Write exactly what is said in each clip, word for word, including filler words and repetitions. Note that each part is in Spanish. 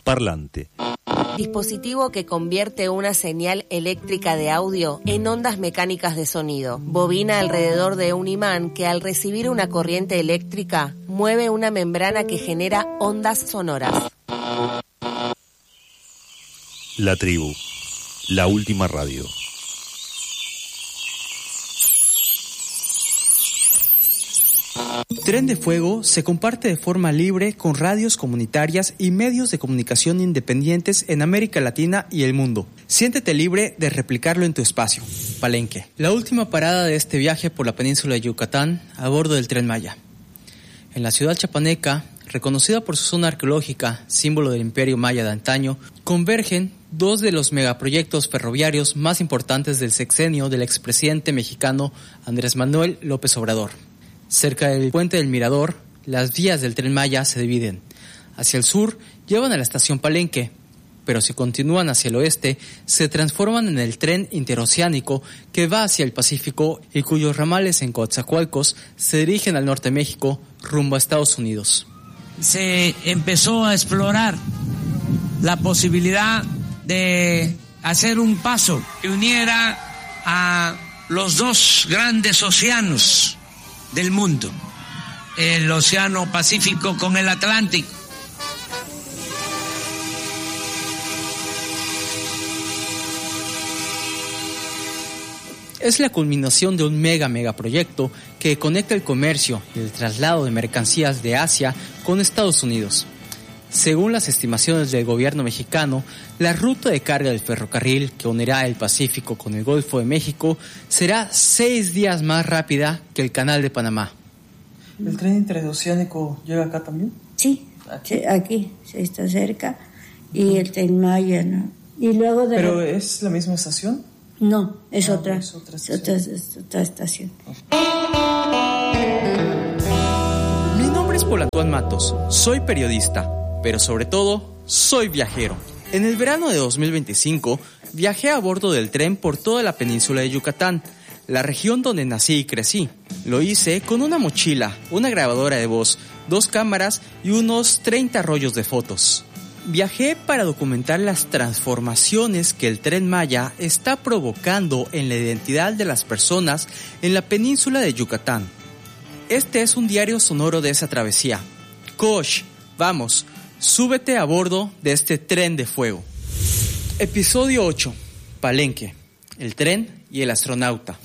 Parlante. Dispositivo que convierte una señal eléctrica de audio en ondas mecánicas de sonido. Bobina alrededor de un imán que al recibir una corriente eléctrica mueve una membrana que genera ondas sonoras. La Tribu, la última radio. Tren de Fuego se comparte de forma libre con radios comunitarias y medios de comunicación independientes en América Latina y el mundo. Siéntete libre de replicarlo en tu espacio. Palenque. La última parada de este viaje por la península de Yucatán a bordo del Tren Maya. En la ciudad chapaneca, reconocida por su zona arqueológica, símbolo del imperio maya de antaño, convergen dos de los megaproyectos ferroviarios más importantes del sexenio del expresidente mexicano Andrés Manuel López Obrador. Cerca del puente del Mirador, las vías del Tren Maya se dividen. Hacia el sur llevan a la estación Palenque, pero si continúan hacia el oeste, se transforman en el tren interoceánico que va hacia el Pacífico y cuyos ramales en Coatzacoalcos se dirigen al norte de México rumbo a Estados Unidos. Se empezó a explorar la posibilidad de hacer un paso que uniera a los dos grandes océanos del mundo, el Océano Pacífico con el Atlántico. Es la culminación de un mega megaproyecto que conecta el comercio y el traslado de mercancías de Asia con Estados Unidos. Según las estimaciones del gobierno mexicano, la ruta de carga del ferrocarril que unirá el Pacífico con el Golfo de México será seis días más rápida que el Canal de Panamá. ¿El tren interoceánico llega acá también? Sí, aquí, aquí se está cerca, y el Tren Maya, ¿no? Y luego de ¿Pero la... es la misma estación? No, es, ah, otra, es otra es otra, es otra estación. Mi nombre es Polatuán Matos, soy periodista, pero sobre todo, soy viajero. En el verano de dos mil veinticinco, viajé a bordo del tren por toda la península de Yucatán, la región donde nací y crecí. Lo hice con una mochila, una grabadora de voz, dos cámaras y unos treinta rollos de fotos. Viajé para documentar las transformaciones que el Tren Maya está provocando en la identidad de las personas en la península de Yucatán. Este es un diario sonoro de esa travesía. Kosh, vamos, súbete a bordo de este tren de fuego. Episodio ocho. Palenque, el tren y el astronauta.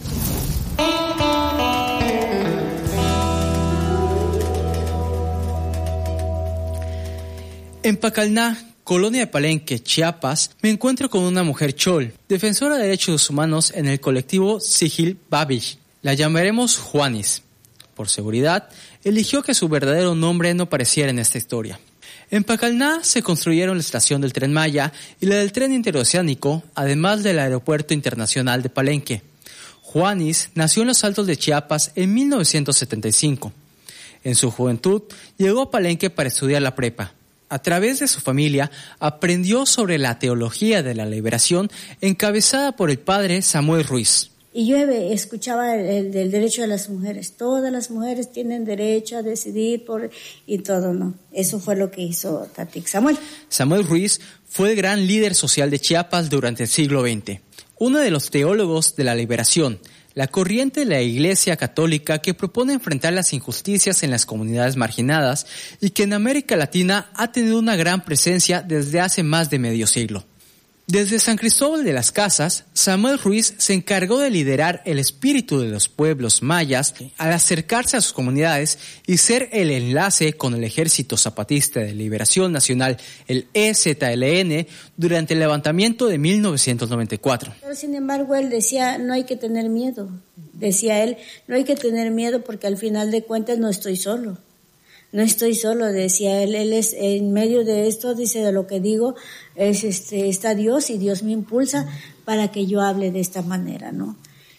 En Pacalná, colonia de Palenque, Chiapas, me encuentro con una mujer chol, defensora de derechos humanos en el colectivo Sigil Babish. La llamaremos Juanis. Por seguridad, eligió que su verdadero nombre no apareciera en esta historia. En Pacalná se construyeron la estación del Tren Maya y la del tren interoceánico, además del aeropuerto internacional de Palenque. Juanis nació en los Altos de Chiapas en mil novecientos setenta y cinco. En su juventud, llegó a Palenque para estudiar la prepa. A través de su familia, aprendió sobre la teología de la liberación encabezada por el padre Samuel Ruiz. Y yo escuchaba el, el, el derecho de las mujeres. Todas las mujeres tienen derecho a decidir por y todo, ¿no? Eso fue lo que hizo Tatic Samuel. Samuel Ruiz fue el gran líder social de Chiapas durante el siglo veinte. Uno de los teólogos de la liberación, la corriente de la Iglesia Católica que propone enfrentar las injusticias en las comunidades marginadas y que en América Latina ha tenido una gran presencia desde hace más de medio siglo. Desde San Cristóbal de las Casas, Samuel Ruiz se encargó de liderar el espíritu de los pueblos mayas al acercarse a sus comunidades y ser el enlace con el Ejército Zapatista de Liberación Nacional, el E Z L N, durante el levantamiento de mil novecientos noventa y cuatro. Pero sin embargo, él decía, no hay que tener miedo. Decía él, no hay que tener miedo porque al final de cuentas no estoy solo. No estoy solo, decía él, él es en medio de esto, dice, de lo que digo, es este está Dios y Dios me impulsa para que yo hable de esta manera, ¿no?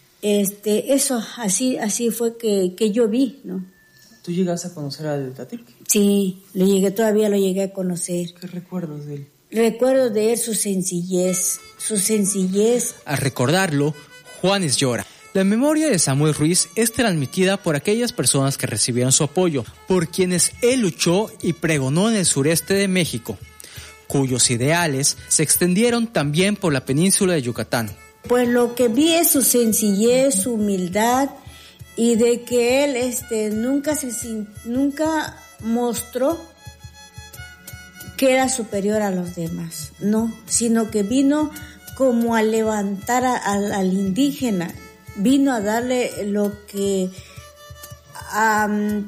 Este, eso, así, así fue que, que yo vi, ¿no? ¿Tú llegaste a conocer a Tatic? Sí, lo llegué, todavía lo llegué a conocer. ¿Qué recuerdos de él? Recuerdo de él su sencillez, su sencillez. Al recordarlo, Juanis llora. La memoria de Samuel Ruiz es transmitida por aquellas personas que recibieron su apoyo, por quienes él luchó y pregonó en el sureste de México. cuyos ideales se extendieron también por la península de Yucatán. Pues lo que vi es su sencillez, su humildad, y de que él este, nunca, se, nunca mostró que era superior a los demás, no, sino que vino como a levantar a, a, al indígena, vino a darle lo que, a,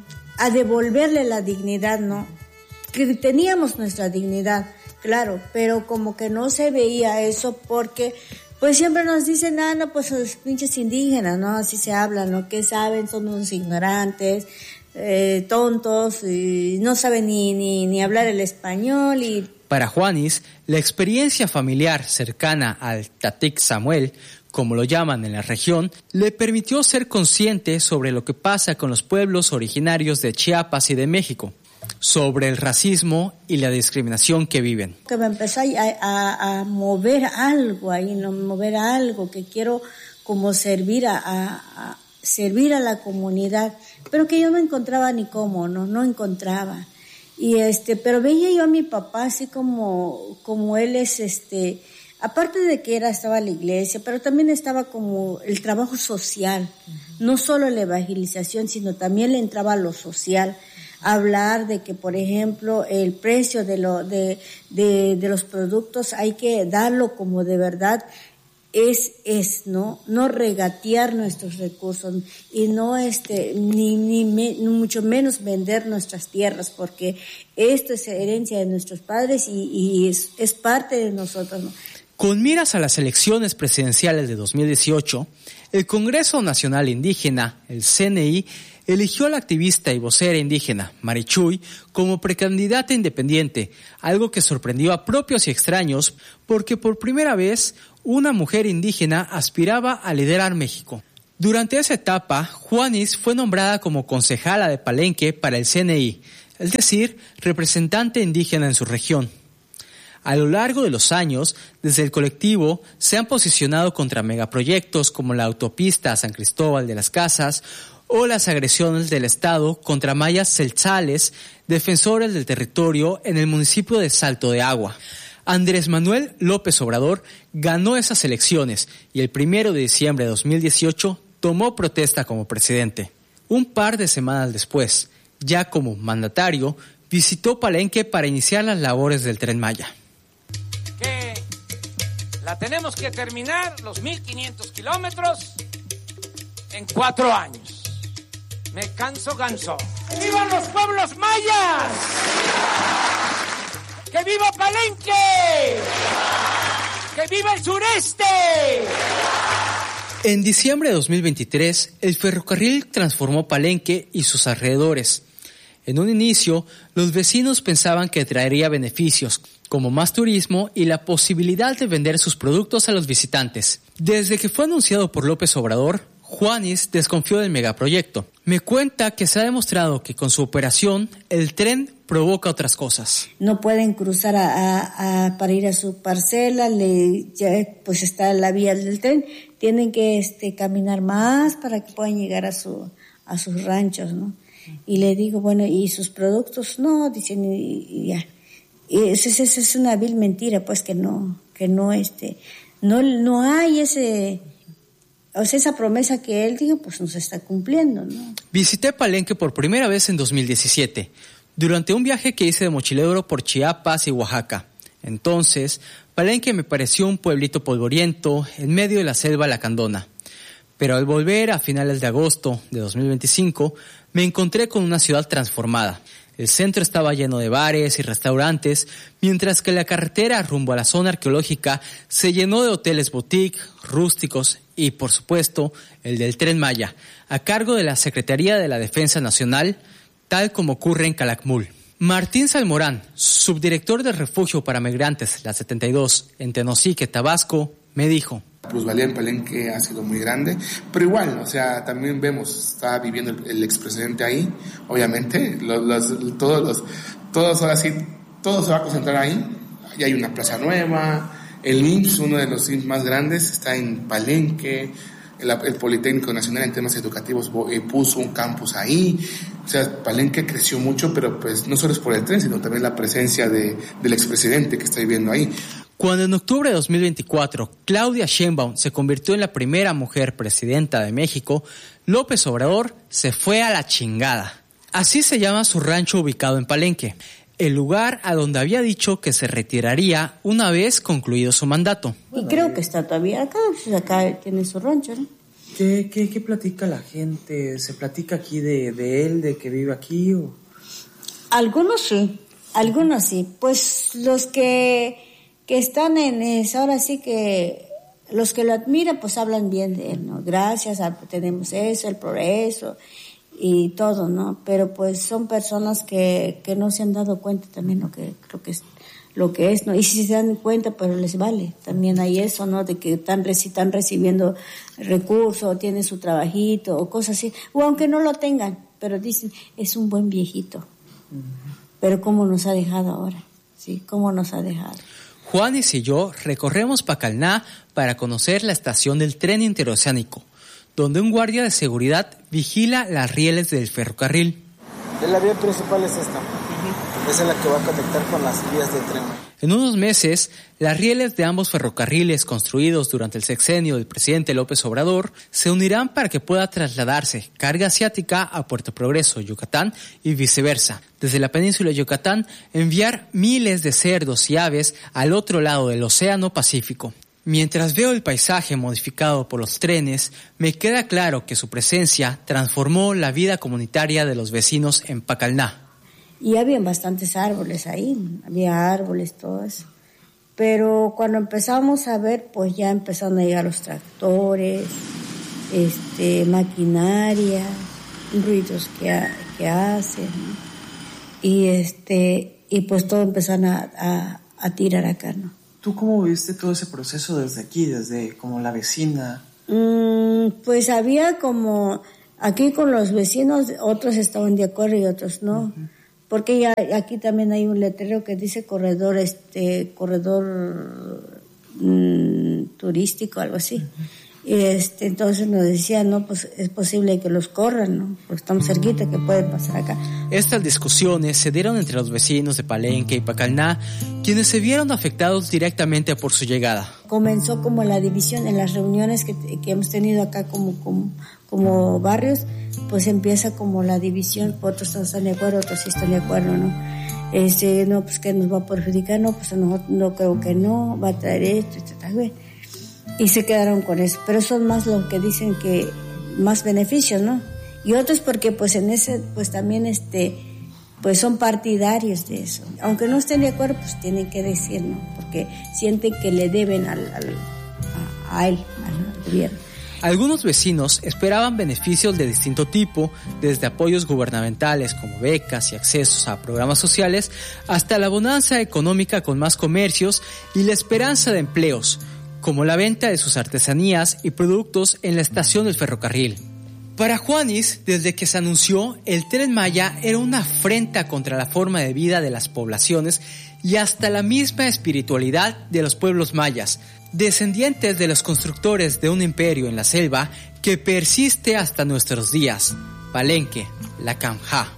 a devolverle la dignidad, ¿no? Que teníamos nuestra dignidad, claro, pero como que no se veía eso porque pues siempre nos dicen, ah, no, pues los pinches indígenas, ¿no? Así se habla, ¿no? ¿Qué saben? Son unos ignorantes, eh, tontos, y no saben ni, ni, ni hablar el español. Y para Juanis, la experiencia familiar cercana al Tatic Samuel, como lo llaman en la región, le permitió ser consciente sobre lo que pasa con los pueblos originarios de Chiapas y de México, sobre el racismo y la discriminación que viven. Que me empezó a, a, a mover algo ahí, no mover algo que quiero como servir a, a, a servir a la comunidad, pero que yo no encontraba ni cómo, no, no encontraba. Y este, pero veía yo a mi papá así como, como él es este, aparte de que era, estaba la iglesia, pero también estaba como el trabajo social, no solo la evangelización, sino también le entraba a lo social. Hablar de que, por ejemplo, el precio de, lo, de, de, de los productos hay que darlo como de verdad es, es, ¿no? No regatear nuestros recursos y no, este, ni, ni, me, ni mucho menos vender nuestras tierras, porque esto es herencia de nuestros padres y, y es, es parte de nosotros, ¿no? Con miras a las elecciones presidenciales de dos mil dieciocho, el Congreso Nacional Indígena, el C N I, eligió a la activista y vocera indígena Marichuy como precandidata independiente, algo que sorprendió a propios y extraños porque por primera vez una mujer indígena aspiraba a liderar México. Durante esa etapa, Juanis fue nombrada como concejala de Palenque para el C N I, es decir, representante indígena en su región. A lo largo de los años, desde el colectivo se han posicionado contra megaproyectos como la autopista a San Cristóbal de las Casas o las agresiones del Estado contra mayas tzeltzales, defensores del territorio en el municipio de Salto de Agua. Andrés Manuel López Obrador ganó esas elecciones y el primero de diciembre de dos mil dieciocho tomó protesta como presidente. Un par de semanas después, ya como mandatario, visitó Palenque para iniciar las labores del Tren Maya. Que la tenemos que terminar, los mil quinientos kilómetros, en cuatro años. Me canso, ganso. ¡Que vivan los pueblos mayas! ¡Que viva Palenque! ¡Que viva el sureste! En diciembre de dos mil veintitrés, el ferrocarril transformó Palenque y sus alrededores. En un inicio, los vecinos pensaban que traería beneficios, como más turismo y la posibilidad de vender sus productos a los visitantes. Desde que fue anunciado por López Obrador, Juanis desconfió del megaproyecto. Me cuenta que se ha demostrado que con su operación, el tren provoca otras cosas. No pueden cruzar a, a, a, para ir a su parcela, le, ya, pues está la vía del tren, tienen que este, caminar más para que puedan llegar a, su, a sus ranchos, ¿no? Y le digo, bueno, ¿y sus productos? No, dicen, y, y ya. Y eso, eso es una vil mentira, pues, que no, que no, este, no, no hay ese, o sea, esa promesa que él dijo, pues, no se está cumpliendo, ¿no? Visité Palenque por primera vez en dos mil diecisiete, durante un viaje que hice de mochilero por Chiapas y Oaxaca. Entonces, Palenque me pareció un pueblito polvoriento en medio de la selva lacandona. Pero al volver a finales de agosto de dos mil veinticinco, me encontré con una ciudad transformada. El centro estaba lleno de bares y restaurantes, mientras que la carretera rumbo a la zona arqueológica se llenó de hoteles boutique, rústicos y, por supuesto, el del Tren Maya, a cargo de la Secretaría de la Defensa Nacional, tal como ocurre en Calakmul. Martín Salmorán, subdirector del Refugio para Migrantes, la setenta y dos, en Tenosique, Tabasco, me dijo: La plusvalía en Palenque ha sido muy grande, pero igual, o sea, también vemos, está viviendo el, el expresidente ahí, obviamente, los, los, todos los, todos ahora sí, todo se va a concentrar ahí, y hay una plaza nueva, el I M S S, uno de los I M S S más grandes, está en Palenque, el, el Politécnico Nacional en temas educativos puso un campus ahí, O sea, Palenque creció mucho, pero pues no solo es por el tren, sino también la presencia de, del expresidente que está viviendo ahí. Cuando en octubre de dos mil veinticuatro Claudia Sheinbaum se convirtió en la primera mujer presidenta de México, López Obrador se fue a la chingada. Así se llama su rancho ubicado en Palenque, el lugar a donde había dicho que se retiraría una vez concluido su mandato. Y creo que está todavía acá, pues acá tiene su rancho, ¿no? ¿Qué, qué, qué platica la gente? ¿Se platica aquí de, de él, de que vive aquí? O... Algunos sí, algunos sí. Pues los que, que están en eso, ahora sí que los que lo admiran, pues hablan bien de él, ¿no? Gracias, a, tenemos eso, el progreso y todo, ¿no? Pero pues son personas que, que no se han dado cuenta también lo que creo que es. lo que es, ¿no? Y si se dan cuenta, pero les vale. También hay eso, ¿no? De que están, están recibiendo recursos, o tienen su trabajito, o cosas así. O aunque no lo tengan, pero dicen, es un buen viejito. Uh-huh. Pero cómo nos ha dejado ahora, ¿sí? Cómo nos ha dejado. Juanis y yo recorremos Pacalná para conocer la estación del tren interoceánico, donde un guardia de seguridad vigila las rieles del ferrocarril. La vía principal es esta. Esa es la que va a conectar con las vías del tren. En unos meses, las rieles de ambos ferrocarriles construidos durante el sexenio del presidente López Obrador se unirán para que pueda trasladarse carga asiática a Puerto Progreso, Yucatán y viceversa. Desde la península de Yucatán, enviar miles de cerdos y aves al otro lado del Océano Pacífico. Mientras veo el paisaje modificado por los trenes, me queda claro que su presencia transformó la vida comunitaria de los vecinos en Pacalná. Y habían bastantes árboles ahí, había árboles, todo eso. Pero cuando empezamos a ver, pues ya empezaron a llegar los tractores, este, maquinaria, ruidos que, ha, que hacen, ¿no? Y este, y pues todo empezaron a, a, a tirar acá, ¿no? ¿Tú cómo viste todo ese proceso desde aquí, desde como la vecina? Mm, pues había como, aquí con los vecinos, otros estaban de acuerdo y otros no. Uh-huh. Porque ya aquí también hay un letrero que dice corredor, este, corredor mmm, turístico, algo así. Uh-huh. Y este, entonces nos decían, no, pues es posible que los corran, ¿no? Porque estamos cerquita, que pueden pasar acá. Estas discusiones se dieron entre los vecinos de Palenque y Pacalná, quienes se vieron afectados directamente por su llegada. Comenzó como la división en las reuniones que, que hemos tenido acá como, como, como barrios, pues empieza como la división, otros no están de acuerdo, otros sí están de acuerdo, ¿no? Este, no, pues que nos va a perjudicar, no, pues no, no creo que no, va a traer esto, esto, tal vez. Y se quedaron con eso, pero son más los que dicen que más beneficios, ¿no? Y otros porque pues en ese, pues también este, pues son partidarios de eso. Aunque no estén de acuerdo, pues tienen que decir, ¿no? Porque sienten que le deben al, al, a, a él, al gobierno. Algunos vecinos esperaban beneficios de distinto tipo, desde apoyos gubernamentales como becas y accesos a programas sociales, hasta la bonanza económica con más comercios y la esperanza de empleos, como la venta de sus artesanías y productos en la estación del ferrocarril. Para Juanis, desde que se anunció, el Tren Maya era una afrenta contra la forma de vida de las poblaciones y hasta la misma espiritualidad de los pueblos mayas, descendientes de los constructores de un imperio en la selva que persiste hasta nuestros días. Palenque, la Canja.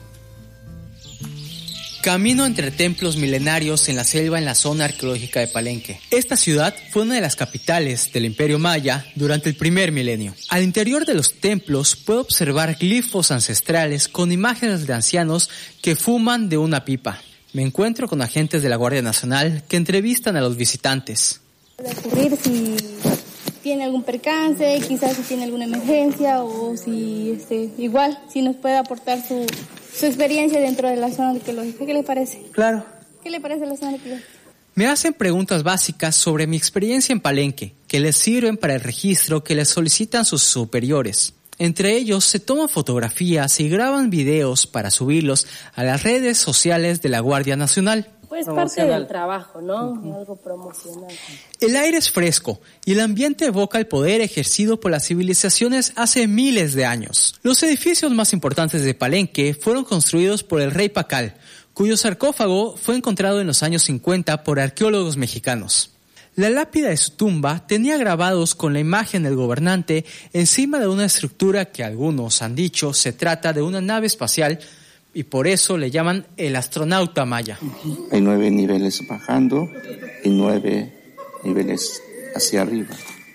Camino entre templos milenarios en la selva en la zona arqueológica de Palenque. Esta ciudad fue una de las capitales del Imperio Maya durante el primer milenio. Al interior de los templos puedo observar glifos ancestrales con imágenes de ancianos que fuman de una pipa. Me encuentro con agentes de la Guardia Nacional que entrevistan a los visitantes. Descubrir si tiene algún percance, quizás si tiene alguna emergencia o si este, igual si nos puede aportar su, su experiencia dentro de la zona arqueológica. ¿Qué le parece? Claro. ¿Qué le parece la zona arqueológica? Me hacen preguntas básicas sobre mi experiencia en Palenque, que les sirven para el registro que les solicitan sus superiores. Entre ellos se toman fotografías y graban videos para subirlos a las redes sociales de la Guardia Nacional. Pues parte del trabajo, ¿no? Uh-huh. Algo promocional. El aire es fresco y el ambiente evoca el poder ejercido por las civilizaciones hace miles de años. Los edificios más importantes de Palenque fueron construidos por el rey Pacal, cuyo sarcófago fue encontrado en los años cincuenta por arqueólogos mexicanos. La lápida de su tumba tenía grabados con la imagen del gobernante encima de una estructura que algunos han dicho se trata de una nave espacial y por eso le llaman el astronauta maya. Hay nueve niveles bajando y nueve niveles hacia arriba.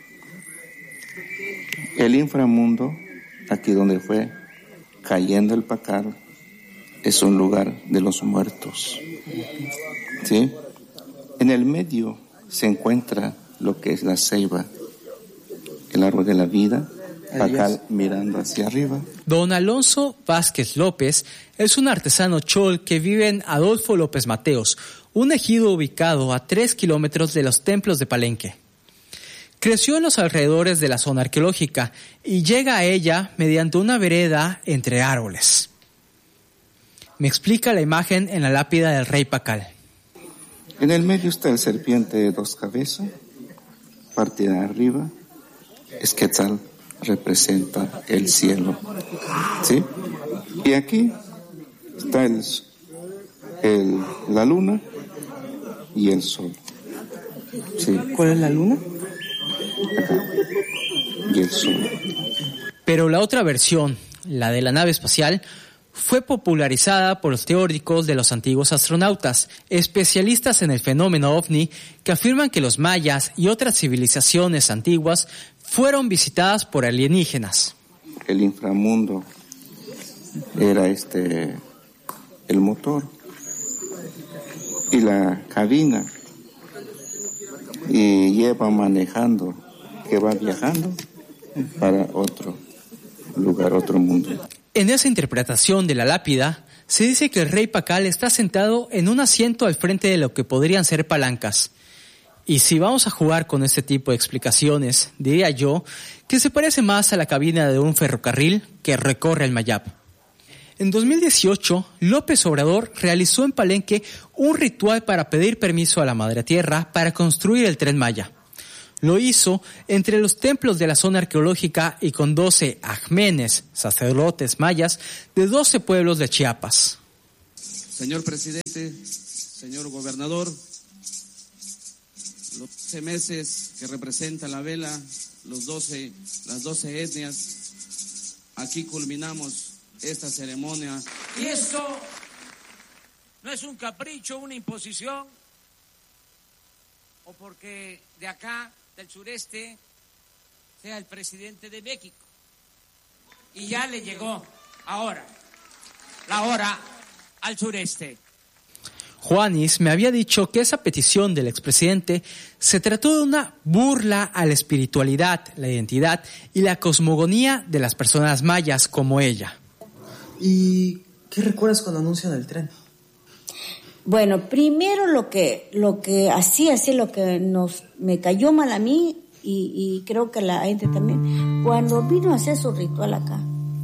El inframundo, aquí donde fue cayendo el Pacal, es un lugar de los muertos. ¿Sí? En el medio se encuentra lo que es la ceiba, el árbol de la vida, Pacal mirando hacia arriba. Don Alonso Vázquez López es un artesano chol que vive en Adolfo López Mateos, un ejido ubicado a tres kilómetros de los templos de Palenque. Creció en los alrededores de la zona arqueológica y llega a ella mediante una vereda entre árboles. Me explica la imagen en la lápida del rey Pacal. En el medio está el serpiente de dos cabezas, parte de arriba es Quetzal, representa el cielo, ¿sí? Y aquí está el, el, la luna y el sol, ¿sí? ¿Cuál es la luna? Acá. Y el sol. Pero la otra versión, la de la nave espacial, fue popularizada por los teóricos de los antiguos astronautas, especialistas en el fenómeno ovni, que afirman que los mayas y otras civilizaciones antiguas fueron visitadas por alienígenas. El inframundo era este el motor y la cabina y lleva manejando, que va viajando para otro lugar, otro mundo. En esa interpretación de la lápida, se dice que el rey Pacal está sentado en un asiento al frente de lo que podrían ser palancas. Y si vamos a jugar con este tipo de explicaciones, diría yo que se parece más a la cabina de un ferrocarril que recorre el Mayab. En dos mil dieciocho, López Obrador realizó en Palenque un ritual para pedir permiso a la Madre Tierra para construir el Tren Maya. Lo hizo entre los templos de la zona arqueológica y con doce ajmenes, sacerdotes mayas, de doce pueblos de Chiapas. Señor presidente, señor gobernador, los doce meses que representa la vela, los doce, las doce etnias, aquí culminamos esta ceremonia. Y esto no es un capricho, una imposición, o porque de acá del sureste sea el presidente de México. Y ya le llegó ahora la hora al sureste. Juanis me había dicho que esa petición del expresidente se trató de una burla a la espiritualidad, la identidad y la cosmogonía de las personas mayas como ella. ¿Y qué recuerdas cuando anuncian el tren? Bueno, primero lo que lo que así así lo que nos me cayó mal a mí y, y creo que la gente también cuando vino a hacer su ritual acá.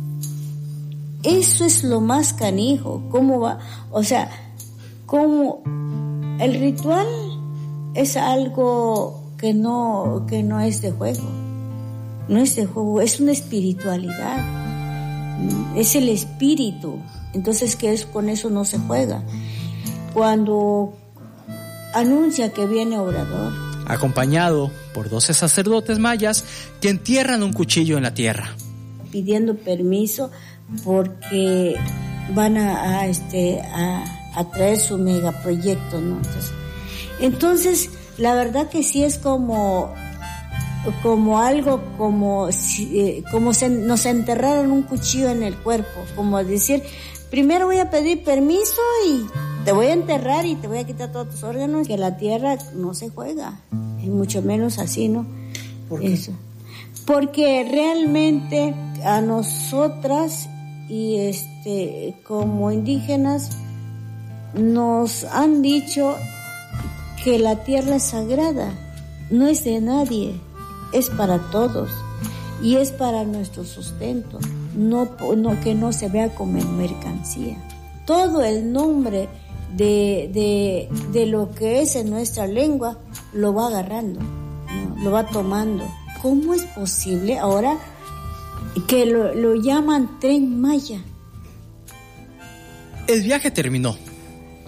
Eso es lo más canijo, cómo va, o sea, cómo el ritual es algo que no que no es de juego. No es de juego, es una espiritualidad. Es el espíritu. Entonces, ¿qué es? Con eso no se juega. Cuando anuncia que viene Obrador, acompañado por doce sacerdotes mayas que entierran un cuchillo en la tierra, pidiendo permiso porque van a, a este a, a traer su megaproyecto, ¿no? Entonces, entonces, la verdad que sí es como como algo como si, eh, como se nos enterraron un cuchillo en el cuerpo, como decir, primero voy a pedir permiso y te voy a enterrar y te voy a quitar todos tus órganos, que la tierra no se juega, y mucho menos así, ¿no? ¿Por qué? Eso. Porque realmente a nosotras y este como indígenas nos han dicho que la tierra es sagrada, no es de nadie, es para todos y es para nuestro sustento, no, no que no se vea como mercancía. Todo el nombre de, de, de lo que es en nuestra lengua lo va agarrando, ¿no? Lo va tomando. ¿Cómo es posible ahora que lo, lo llaman Tren Maya? El viaje terminó.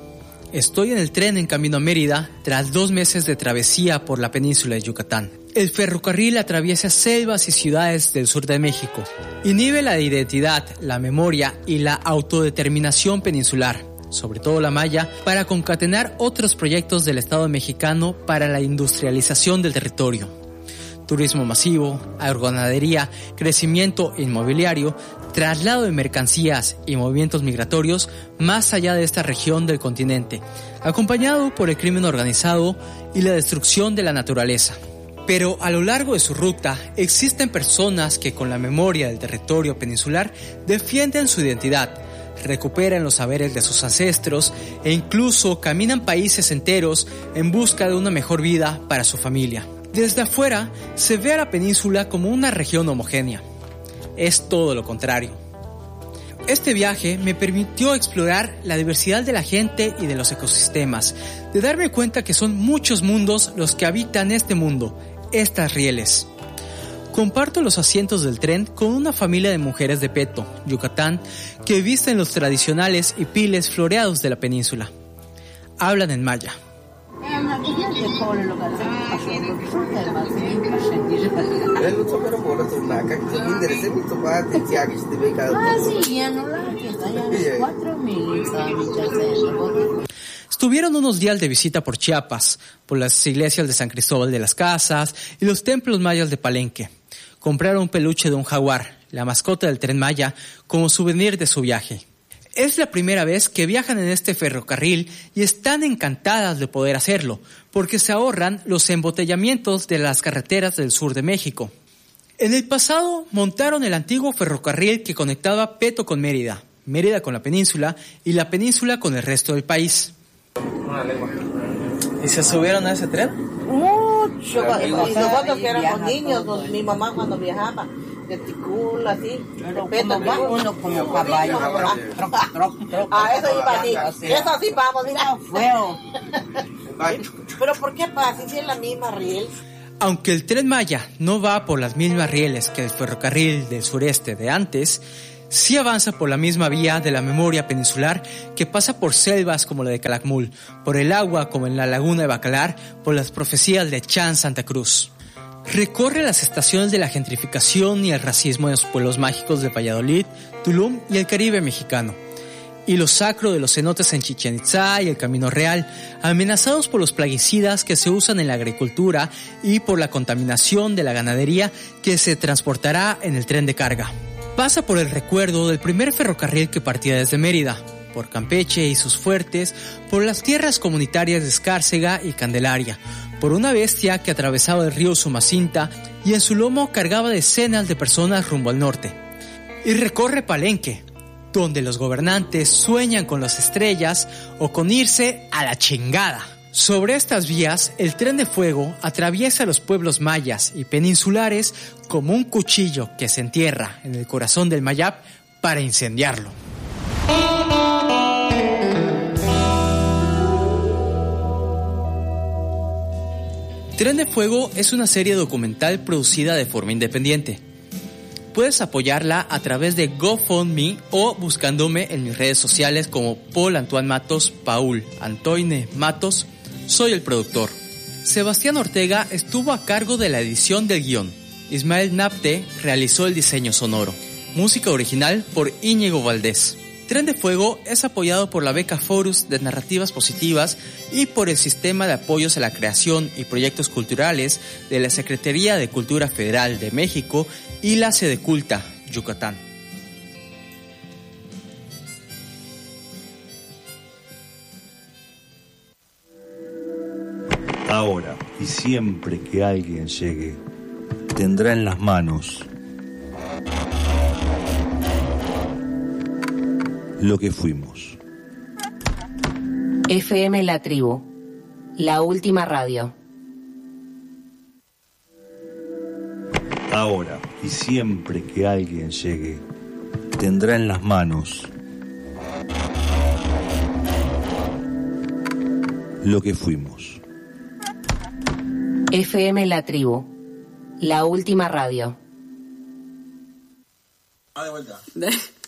Estoy en el tren en camino a Mérida tras dos meses de travesía por la península de Yucatán. El ferrocarril atraviesa selvas y ciudades del sur de México. Inhibe la identidad, la memoria y la autodeterminación peninsular, sobre todo la maya, para concatenar otros proyectos del Estado mexicano para la industrialización del territorio. Turismo masivo, agroganadería, crecimiento inmobiliario, traslado de mercancías y movimientos migratorios más allá de esta región del continente, acompañado por el crimen organizado y la destrucción de la naturaleza. Pero a lo largo de su ruta existen personas que con la memoria del territorio peninsular defienden su identidad, recuperan los saberes de sus ancestros e incluso caminan países enteros en busca de una mejor vida para su familia. Desde afuera se ve a la península como una región homogénea. Es todo lo contrario. Este viaje me permitió explorar la diversidad de la gente y de los ecosistemas, de darme cuenta que son muchos mundos los que habitan este mundo, estas rieles. Comparto los asientos del tren con una familia de mujeres de Peto, Yucatán, que visten los tradicionales hipiles floreados de la península. Hablan en maya. Estuvieron unos días de visita por Chiapas, por las iglesias de San Cristóbal de las Casas y los templos mayas de Palenque. Compraron un peluche de un jaguar, la mascota del Tren Maya, como souvenir de su viaje. Es la primera vez que viajan en este ferrocarril y están encantadas de poder hacerlo, porque se ahorran los embotellamientos de las carreteras del sur de México. En el pasado montaron el antiguo ferrocarril que conectaba Peto con Mérida, Mérida con la península y la península con el resto del país. ¿Y se subieron a ese tren? Mucho. Y nosotros que éramos niños, nos, mi mamá cuando viajaba, de Ticula, así, de Peto, uno como caballo. Ah, eso iba así. Eso sí vamos, mira. Feo. Pero ¿por qué pasa? Si es la misma riel. Aunque el Tren Maya no va por las mismas rieles que el ferrocarril del sureste de antes, sí avanza por la misma vía de la memoria peninsular que pasa por selvas como la de Calakmul, por el agua como en la laguna de Bacalar, por las profecías de Chan Santa Cruz. Recorre las estaciones de la gentrificación y el racismo de los pueblos mágicos de Valladolid, Tulum y el Caribe mexicano. Y lo sacro de los cenotes en Chichén Itzá y el Camino Real, amenazados por los plaguicidas que se usan en la agricultura y por la contaminación de la ganadería que se transportará en el tren de carga. Pasa por el recuerdo del primer ferrocarril que partía desde Mérida, por Campeche y sus fuertes, por las tierras comunitarias de Escárcega y Candelaria, por una bestia que atravesaba el río Sumacinta y en su lomo cargaba decenas de personas rumbo al norte. Y recorre Palenque, donde los gobernantes sueñan con las estrellas o con irse a la chingada. Sobre estas vías, el tren de fuego atraviesa los pueblos mayas y peninsulares como un cuchillo que se entierra en el corazón del Mayab para incendiarlo. Tren de Fuego es una serie documental producida de forma independiente. Puedes apoyarla a través de GoFundMe o buscándome en mis redes sociales como Paul Antoine Matos, Paul Antoine Matos. Soy el productor. Sebastián Ortega estuvo a cargo de la edición del guión. Ismael Napte realizó el diseño sonoro. Música original por Íñigo Valdés. Tren de Fuego es apoyado por la Beca Forus de Narrativas Positivas y por el Sistema de Apoyos a la Creación y Proyectos Culturales de la Secretaría de Cultura Federal de México y la Sedeculta, Yucatán. Ahora y siempre que alguien llegue, tendrá en las manos lo que fuimos. F M La Tribu, la última radio. Ahora y siempre que alguien llegue, tendrá en las manos lo que fuimos. F M La Tribu, la última radio. Ah, de vuelta.